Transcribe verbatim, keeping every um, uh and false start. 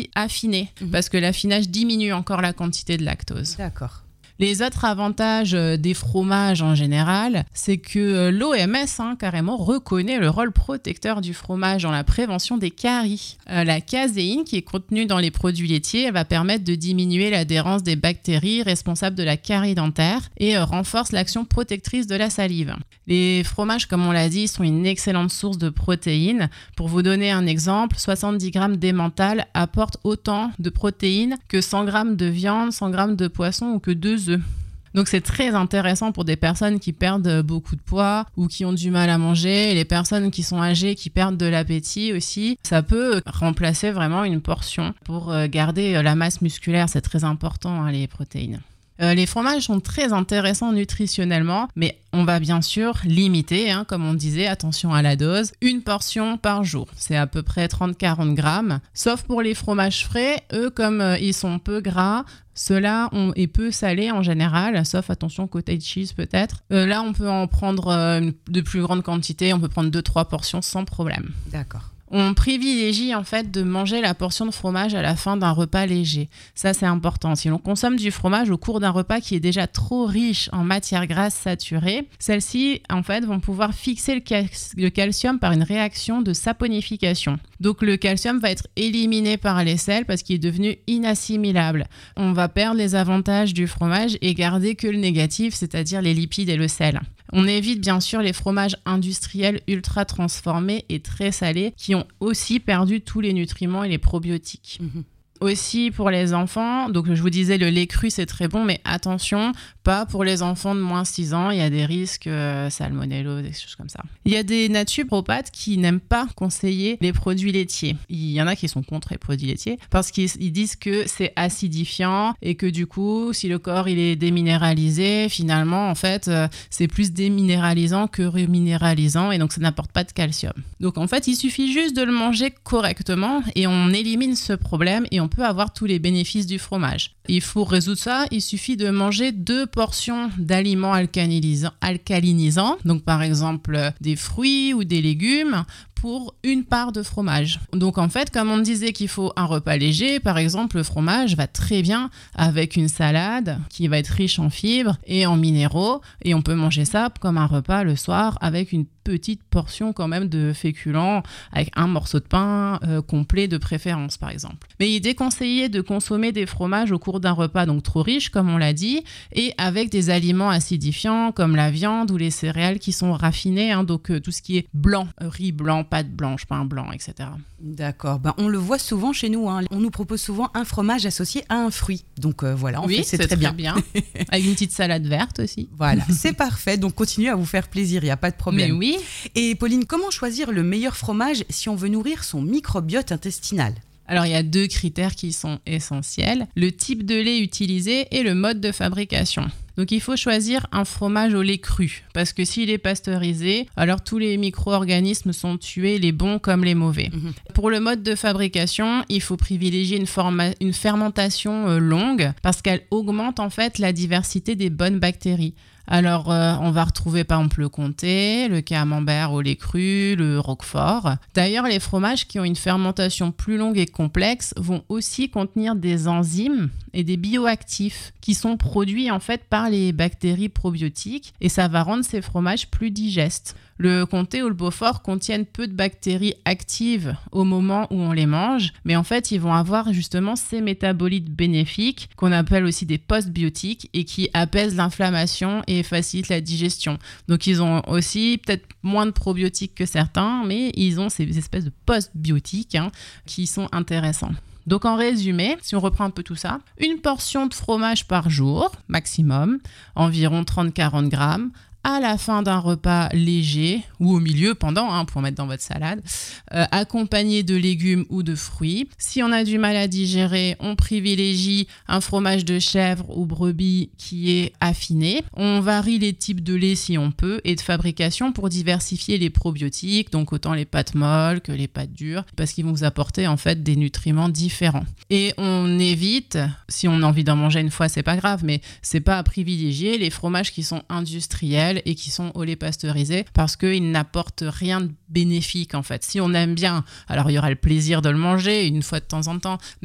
aussi affiné, mmh. parce que l'affinage diminue encore la quantité de lactose. D'accord. Les autres avantages des fromages en général, c'est que l'O M S hein, carrément reconnaît le rôle protecteur du fromage dans la prévention des caries. Euh, la caséine qui est contenue dans les produits laitiers, elle va permettre de diminuer l'adhérence des bactéries responsables de la carie dentaire et euh, renforce l'action protectrice de la salive. Les fromages, comme on l'a dit, sont une excellente source de protéines. Pour vous donner un exemple, soixante-dix grammes d'emmental apportent autant de protéines que cent grammes de viande, cent grammes de poisson ou que deux œufs. Donc c'est très intéressant pour des personnes qui perdent beaucoup de poids ou qui ont du mal à manger, et les personnes qui sont âgées, qui perdent de l'appétit aussi. Ça peut remplacer vraiment une portion pour garder la masse musculaire, c'est très important hein, les protéines. Euh, les fromages sont très intéressants nutritionnellement, mais on va bien sûr limiter, hein, comme on disait, attention à la dose, une portion par jour. C'est à peu près trente à quarante grammes. Sauf pour les fromages frais, eux, comme euh, ils sont peu gras, ceux-là ont, est peu salé en général, sauf attention cottage cheese peut-être. Euh, là, on peut en prendre euh, de plus grandes quantités, on peut prendre deux à trois portions sans problème. D'accord. On privilégie en fait de manger la portion de fromage à la fin d'un repas léger. Ça, c'est important. Si l'on consomme du fromage au cours d'un repas qui est déjà trop riche en matières grasses saturées, celles-ci en fait vont pouvoir fixer le, cal- le calcium par une réaction de saponification. Donc le calcium va être éliminé par les selles parce qu'il est devenu inassimilable. On va perdre les avantages du fromage et garder que le négatif, c'est-à-dire les lipides et le sel. On évite bien sûr les fromages industriels ultra transformés et très salés qui ont aussi perdu tous les nutriments et les probiotiques. Mmh. Aussi pour les enfants, donc je vous disais le lait cru c'est très bon, mais attention, pas pour les enfants de moins six ans, il y a des risques euh, salmonellose, des choses comme ça. Il y a des naturopathes qui n'aiment pas conseiller les produits laitiers. Il y en a qui sont contre les produits laitiers parce qu'ils ils disent que c'est acidifiant et que du coup, si le corps il est déminéralisé, finalement en fait euh, c'est plus déminéralisant que reminéralisant et donc ça n'apporte pas de calcium. Donc en fait il suffit juste de le manger correctement et on élimine ce problème et on on peut avoir tous les bénéfices du fromage. Il faut résoudre ça, il suffit de manger deux portions d'aliments alcalinisants, alcalinisants, donc par exemple des fruits ou des légumes, pour une part de fromage. Donc en fait, comme on disait qu'il faut un repas léger, par exemple, le fromage va très bien avec une salade qui va être riche en fibres et en minéraux, et on peut manger ça comme un repas le soir avec une petite portion quand même de féculents, avec un morceau de pain euh, complet de préférence par exemple. Mais il est déconseillé de consommer des fromages au cours d'un repas donc trop riche comme on l'a dit, et avec des aliments acidifiants comme la viande ou les céréales qui sont raffinées, hein, donc euh, tout ce qui est blanc, euh, riz blanc, pâte blanche, pain blanc, et cetera. D'accord, ben, on le voit souvent chez nous, hein. On nous propose souvent un fromage associé à un fruit, donc euh, voilà, en oui, fait c'est, c'est très, très bien. bien. Avec une petite salade verte aussi. Voilà, c'est parfait, donc continuez à vous faire plaisir, il n'y a pas de problème. Mais oui. Et Pauline, comment choisir le meilleur fromage si on veut nourrir son microbiote intestinal ? Alors, il y a deux critères qui sont essentiels, le type de lait utilisé et le mode de fabrication. Donc, il faut choisir un fromage au lait cru, parce que s'il est pasteurisé, alors tous les micro-organismes sont tués, les bons comme les mauvais. Mmh. Pour le mode de fabrication, il faut privilégier une, forma- une fermentation euh, longue, parce qu'elle augmente en fait la diversité des bonnes bactéries. Alors, euh, on va retrouver par exemple le comté, le camembert au lait cru, le roquefort. D'ailleurs, les fromages qui ont une fermentation plus longue et complexe vont aussi contenir des enzymes et des bioactifs qui sont produits en fait par les bactéries probiotiques et ça va rendre ces fromages plus digestes. Le comté ou le beaufort contiennent peu de bactéries actives au moment où on les mange, mais en fait, ils vont avoir justement ces métabolites bénéfiques qu'on appelle aussi des postbiotiques et qui apaisent l'inflammation et facilitent la digestion. Donc, ils ont aussi peut-être moins de probiotiques que certains, mais ils ont ces espèces de postbiotiques hein, qui sont intéressants. Donc en résumé, si on reprend un peu tout ça, une portion de fromage par jour, maximum, environ trente à quarante grammes, à la fin d'un repas léger ou au milieu, pendant, hein, pour mettre dans votre salade, euh, accompagné de légumes ou de fruits. Si on a du mal à digérer, on privilégie un fromage de chèvre ou brebis qui est affiné. On varie les types de lait si on peut et de fabrication pour diversifier les probiotiques, donc autant les pâtes molles que les pâtes dures, parce qu'ils vont vous apporter en fait des nutriments différents. Et on évite, si on a envie d'en manger une fois, c'est pas grave, mais c'est pas à privilégier les fromages qui sont industriels et qui sont au lait pasteurisé parce qu'ils n'apportent rien de bénéfique en fait. Si on aime bien, alors il y aura le plaisir de le manger une fois de temps en temps,